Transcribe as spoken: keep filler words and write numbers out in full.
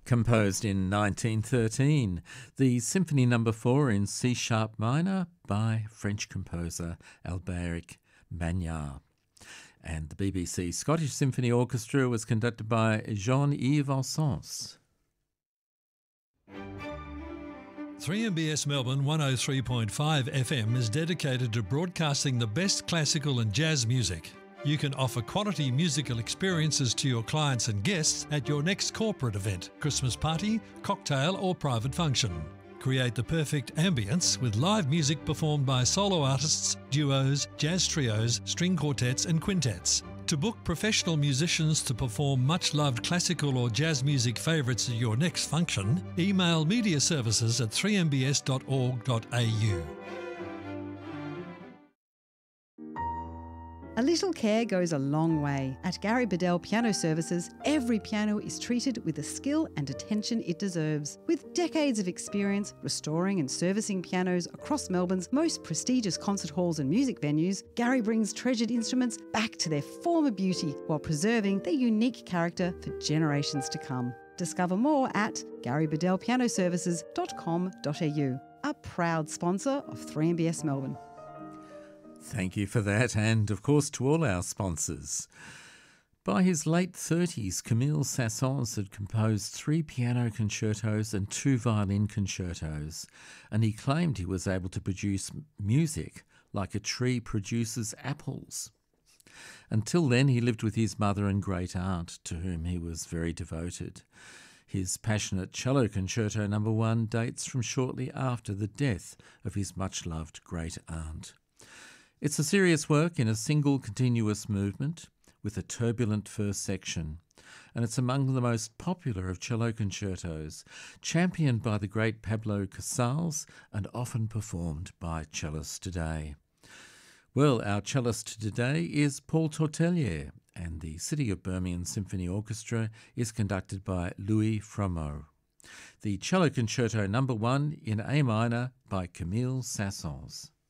Composed in nineteen thirteen, the Symphony Number four in C-sharp minor by French composer Albéric Magnard. And the B B C Scottish Symphony Orchestra was conducted by Jean-Yves Alsance. three M B S Melbourne one oh three point five F M is dedicated to broadcasting the best classical and jazz music. You can offer quality musical experiences to your clients and guests at your next corporate event, Christmas party, cocktail or private function. Create the perfect ambience with live music performed by solo artists, duos, jazz trios, string quartets and quintets. To book professional musicians to perform much-loved classical or jazz music favourites at your next function, email media services at three m b s dot org dot a u. A little care goes a long way. At Gary Bedell Piano Services, every piano is treated with the skill and attention it deserves. With decades of experience restoring and servicing pianos across Melbourne's most prestigious concert halls and music venues, Gary brings treasured instruments back to their former beauty while preserving their unique character for generations to come. Discover more at gary bedell piano services dot com dot a u, a proud sponsor of three M B S Melbourne. Thank you for that, and of course to all our sponsors. By his late thirties, Camille Saint-Saëns had composed three piano concertos and two violin concertos, and he claimed he was able to produce music like a tree produces apples. Until then, he lived with his mother and great aunt, to whom he was very devoted. His passionate cello concerto number one dates from shortly after the death of his much-loved great aunt. It's a serious work in a single continuous movement with a turbulent first section, and it's among the most popular of cello concertos, championed by the great Pablo Casals and often performed by cellists today. Well, our cellist today is Paul Tortelier, and the City of Birmingham Symphony Orchestra is conducted by Louis Fromeau. The cello concerto number one in A minor by Camille Saint-Saëns.